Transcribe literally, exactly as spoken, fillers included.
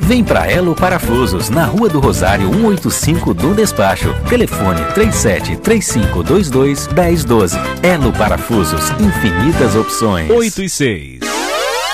Vem pra Elo Parafusos, na Rua do Rosário cento e oitenta e cinco do Despacho. Telefone três sete três cinco dois dois um zero um zero. Elo Parafusos, infinitas opções. oito e seis.